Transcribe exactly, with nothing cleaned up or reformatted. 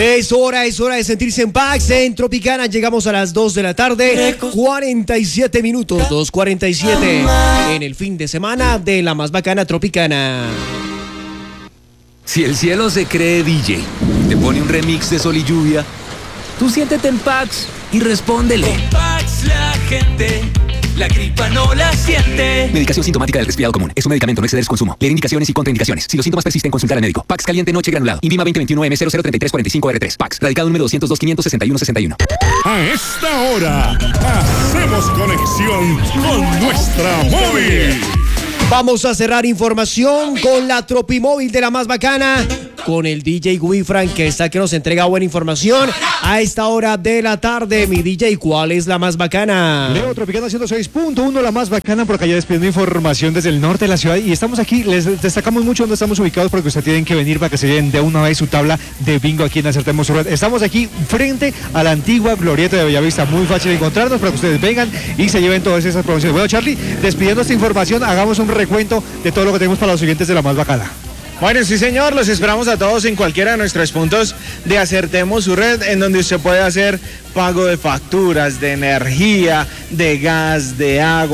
Es hora, es hora de sentirse en paz en Tropicana. Llegamos a las dos de la tarde, cuarenta y siete minutos, dos cuarenta y siete en el fin de semana de la más bacana Tropicana. Si el cielo se cree D J y te pone un remix de Sol y Lluvia, tú siéntete en Pax y respóndele. Con Pax la gente, la gripa no la siente. Medicación sintomática del resfriado común. Es un medicamento, no exceder su consumo. Leer indicaciones y contraindicaciones. Si los síntomas persisten, consultar al médico. Pax caliente noche granulado. Invima veinte veintiuno M cero cero treinta y tres cuarenta y cinco R tres. Pax. Radicado número doscientos dos quinientos sesenta y uno sesenta y uno. A esta hora, hacemos conexión con nuestra móvil. Vamos a cerrar información con la Tropimóvil de la más bacana, con el D J Wifran, que está que nos entrega buena información a esta hora de la tarde. Mi D J, ¿cuál es la más bacana? Leo, Tropicana ciento seis punto uno, la más bacana, porque allá despidiendo información desde el norte de la ciudad. Y estamos aquí, les destacamos mucho dónde estamos ubicados, porque ustedes tienen que venir para que se lleven de una vez su tabla de bingo aquí en Acertemos su Red. Estamos aquí frente a la antigua glorieta de Bellavista, muy fácil de encontrarnos para que ustedes vengan y se lleven todas esas promociones. Bueno, Charlie, despidiendo esta información, hagamos un recuento de todo lo que tenemos para los siguientes de la más bacana. Bueno, sí señor, los esperamos a todos en cualquiera de nuestros puntos de Acertemos su Red, en donde usted puede hacer pago de facturas, de energía, de gas, de agua.